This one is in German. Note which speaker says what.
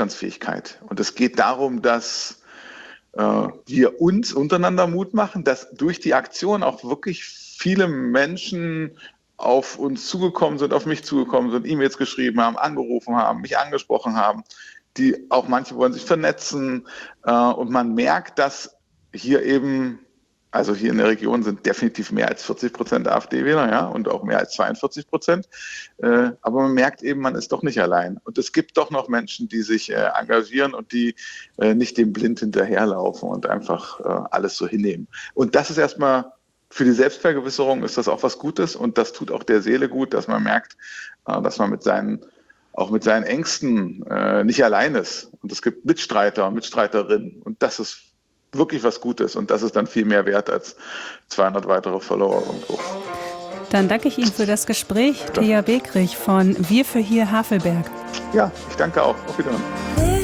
Speaker 1: Widerstandsfähigkeit. Und es geht darum, dass wir uns untereinander Mut machen, dass durch die Aktion auch wirklich viele Menschen auf uns zugekommen sind, auf mich zugekommen sind, E-Mails geschrieben haben, angerufen haben, mich angesprochen haben, die auch manche wollen sich vernetzen und man merkt, dass hier eben, also hier in der Region sind definitiv mehr als 40% AfD-Wähler, ja, und auch mehr als 42%. Aber man merkt eben, man ist doch nicht allein. Und es gibt doch noch Menschen, die sich engagieren und die nicht dem blind hinterherlaufen und einfach alles so hinnehmen. Und das ist erstmal für die Selbstvergewisserung ist das auch was Gutes und das tut auch der Seele gut, dass man merkt, dass man auch mit seinen Ängsten nicht allein ist. Und es gibt Mitstreiter und Mitstreiterinnen und das ist wirklich was Gutes und das ist dann viel mehr wert als 200 weitere Follower irgendwo.
Speaker 2: Dann danke ich Ihnen für das Gespräch, Thea Begrich von Wir für hier Havelberg.
Speaker 1: Ja, ich danke auch. Auf Wiedersehen.